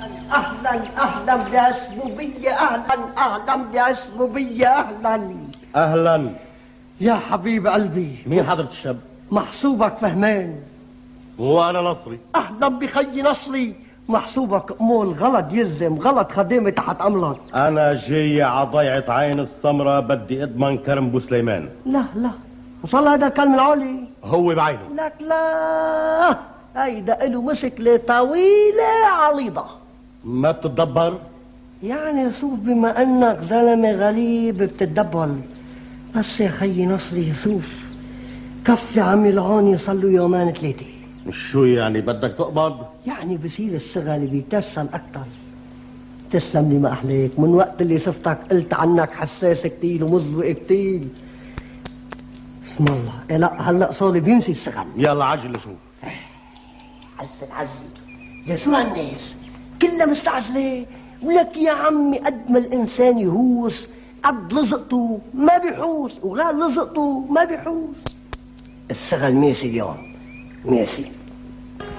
اهلا اهلا يا اسموبية، اهلا اهلا يا اسموبية، اهلا اهلا يا حبيب قلبي. مين حضرة الشاب؟ محسوبك فهمان. وانا نصري. اهلا بخي نصري. محسوبك مول غلط يلزم غلط خدامة تحت املك. انا جاي عضيعة عين السمرة، بدي اضمن كرم بو سليمان. لا لا، وصل هذا الكلم العلي هو بعينه. لك لا، هيدا له مشكلة طويلة عريضة. ما بتتدبر؟ يعني شوف، بما انك زلمة غريب بتتدبر، بس يا خيي نصري شوف، كفي عمي العوني صار له يومين ثلاثة. شو يعني بدك تقبض؟ يعني بصير الشغل بيتسهل اكثر. تسلم لي ما احليك، من وقت اللي شفتك قلت عنك حساس كتير ومزوق كتير. بسم الله. إيه لا هلا صار بيمشي الشغل. يلا عجل لشوف. عزل يا شو هالناس كلها مستعجلة. ولك يا عمي قد ما الانسان يهوس قد لزقته ما بيحوس، وغير لزقته ما بيحوس. الشغل ماشي اليوم ماشي.